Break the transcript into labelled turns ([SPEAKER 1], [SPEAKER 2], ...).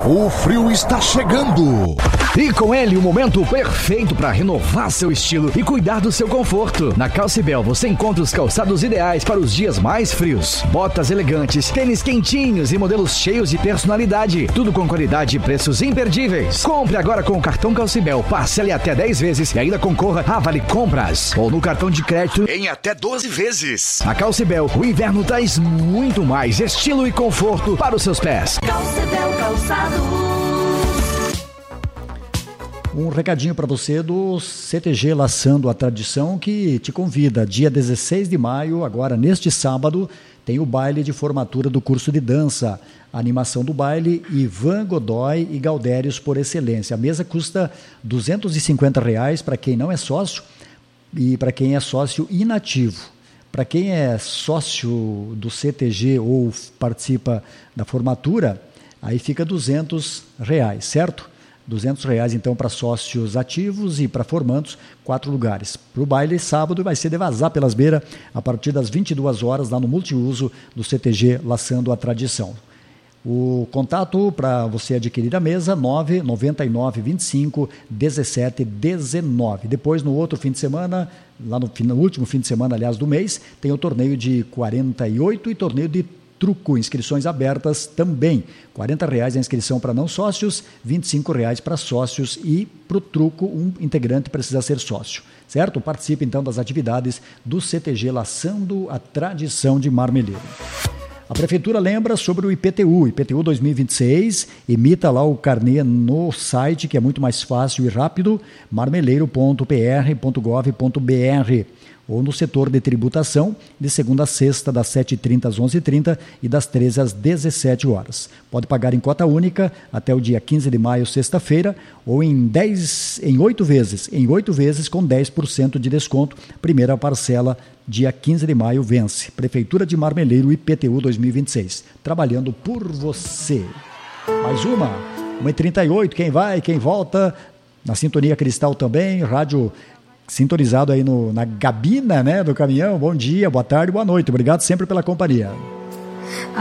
[SPEAKER 1] O frio está chegando.
[SPEAKER 2] E com ele o momento perfeito para renovar seu estilo e cuidar do seu conforto. Na Calcibel você encontra os calçados ideais para os dias mais frios. Botas elegantes, tênis quentinhos e modelos cheios de personalidade. Tudo com qualidade e preços imperdíveis. Compre agora com o cartão Calcibel, parcele até 10 vezes e ainda concorra a Vale Compras. Ou no cartão de crédito
[SPEAKER 1] em até 12 vezes.
[SPEAKER 2] Na Calcibel, o inverno traz muito mais estilo e conforto para os seus pés.
[SPEAKER 3] Calcibel Calçados.
[SPEAKER 4] Um recadinho para você do CTG Laçando a Tradição, que te convida. Dia 16 de maio, agora neste sábado, tem o baile de formatura do curso de dança. A animação do baile, Ivan Godoy e Galdérios por excelência. A mesa custa R$ 250 para quem não é sócio e para quem é sócio inativo. Para quem é sócio do CTG ou participa da formatura, aí fica R$ 200, certo? R$ 200 então para sócios ativos e para formandos, 4 lugares. Para o baile, sábado, vai ser de vazar pelas beiras a partir das 22 horas lá no multiuso do CTG Laçando a Tradição. O contato para você adquirir a mesa, 999251719. Depois, no outro fim de semana, lá no último fim de semana, aliás, do mês, tem o torneio de 48 e torneio de truco, inscrições abertas também. R$ 40 a inscrição para não sócios, R$ 25 para sócios e para o truco um integrante precisa ser sócio, certo? Participe então das atividades do CTG Laçando a Tradição de Marmeleiro. A Prefeitura lembra sobre o IPTU 2026, emita lá o carnê no site, que é muito mais fácil e rápido, marmeleiro.pr.gov.br, ou no setor de tributação, de segunda a sexta, das 7h30 às 11h30 e das 13 às 17 horas. Pode pagar em cota única até o dia 15 de maio, sexta-feira, ou em 8 vezes com 10% de desconto. Primeira parcela, dia 15 de maio, vence. Prefeitura de Marmeleiro, IPTU 2026. Trabalhando por você. Mais 1h38, quem vai, quem volta, na Sintonia Cristal também, rádio sintonizado aí na gabina, né, do caminhão. Bom dia, boa tarde, boa noite. Obrigado sempre pela companhia.